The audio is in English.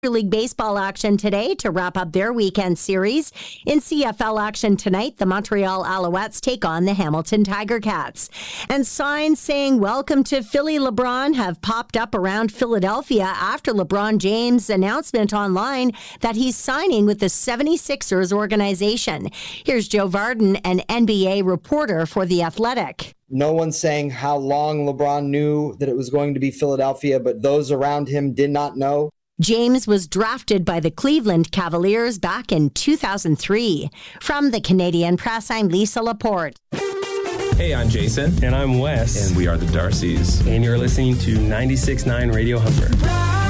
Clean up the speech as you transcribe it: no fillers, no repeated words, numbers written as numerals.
League Baseball action today to wrap up their weekend series. In CFL action tonight, the Montreal Alouettes take on the Hamilton Tiger Cats. And signs saying welcome to Philly LeBron have popped up around Philadelphia after LeBron James' announcement online that he's signing with the 76ers organization. Here's Joe Varden, an NBA reporter for The Athletic. No one's saying how long LeBron knew that it was going to be Philadelphia, but those around him did not know. James was drafted by the Cleveland Cavaliers back in 2003. From the Canadian Press, I'm Lisa Laporte. Hey, I'm Jason. And I'm Wes. And we are the Darcys. And you're listening to 96.9 Radio Humber.